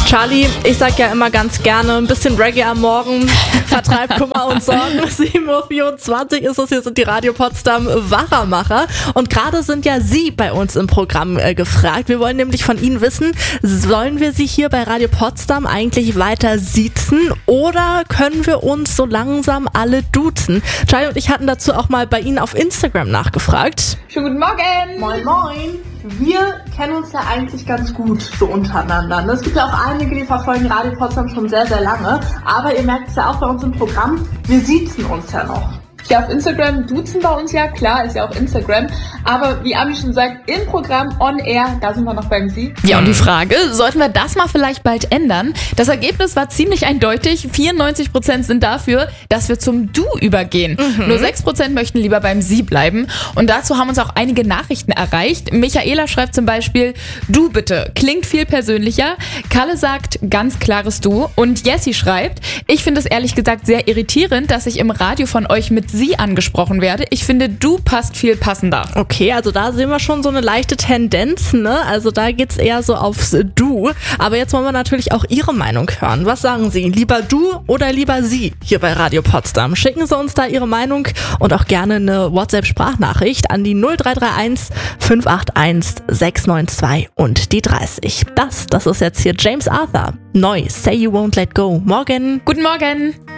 Charlie, ich sag ja immer ganz gerne, ein bisschen Reggae am Morgen vertreibt Kummer und Sorgen. 7.24 Uhr ist es, hier sind die Radio Potsdam Wachermacher. Und gerade sind ja Sie bei uns im Programm gefragt. Wir wollen nämlich von Ihnen wissen, sollen wir Sie hier bei Radio Potsdam eigentlich weiter siezen oder können wir uns so langsam alle duzen? Charlie und ich hatten dazu auch mal bei Ihnen auf Instagram nachgefragt. Schönen guten Morgen! Moin moin! Wir kennen uns ja eigentlich ganz gut so untereinander. Es gibt ja auch einige, die verfolgen Radio Potsdam schon sehr, sehr lange. Aber ihr merkt es ja auch bei uns im Programm, wir siezen uns ja noch. Ja, auf Instagram duzen wir uns ja, klar, ist ja auch Instagram. Aber wie Ami schon sagt, im Programm on air, da sind wir noch beim Sie. Ja, und die Frage, sollten wir das mal vielleicht bald ändern? Das Ergebnis war ziemlich eindeutig. 94% sind dafür, dass wir zum Du übergehen. Nur 6% möchten lieber beim Sie bleiben. Und dazu haben uns auch einige Nachrichten erreicht. Michaela schreibt zum Beispiel, du bitte, klingt viel persönlicher. Kalle sagt, ganz klares Du. Und Jessie schreibt, ich finde es ehrlich gesagt sehr irritierend, dass ich im Radio von euch mit Sie angesprochen werde. Ich finde, du passt viel passender. Okay, also da sehen wir schon so eine leichte Tendenz, ne? Also da geht's eher so aufs Du. Aber jetzt wollen wir natürlich auch Ihre Meinung hören. Was sagen Sie? Lieber du oder lieber Sie hier bei Radio Potsdam? Schicken Sie uns da Ihre Meinung und auch gerne eine WhatsApp-Sprachnachricht an die 0331 581 692 und die 30. Das ist jetzt hier James Arthur. Neu, Say You Won't Let Go. Morgen. Guten Morgen.